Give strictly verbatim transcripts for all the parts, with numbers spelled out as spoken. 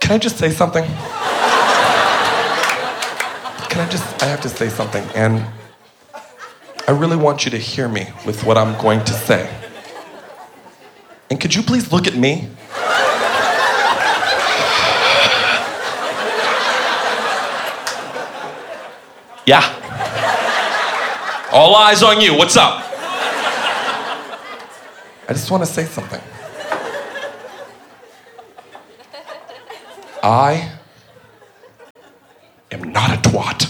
Can I just say something? Can I just, I have to say something, and I really want you to hear me with what I'm going to say. And could you please look at me? Yeah. All eyes on you, what's up? I just want to say something. I am not a twat.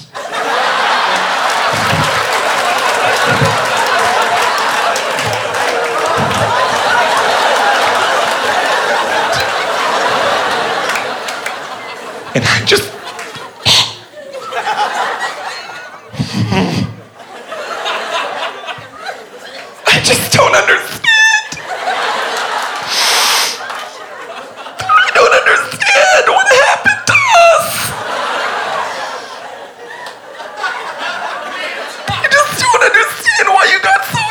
And I just... I just don't understand. I don't understand what happened to us. I just don't understand why you got so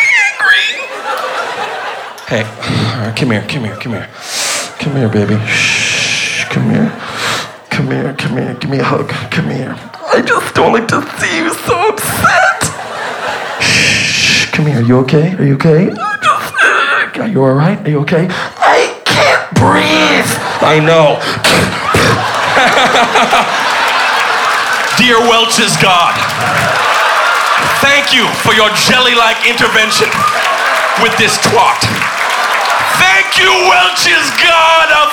angry. Hey, all right, come here, come here, come here. Come here, baby. Shh, come here. Come here, come here, give me a hug. Come here. I just don't like to see you so upset. Shh, come here, are you okay? Are you okay? I just, uh, are you all right? Are you okay? I can't breathe. I know. Dear Welch's God, thank you for your jelly-like intervention with this twat. Thank you, Welch's God of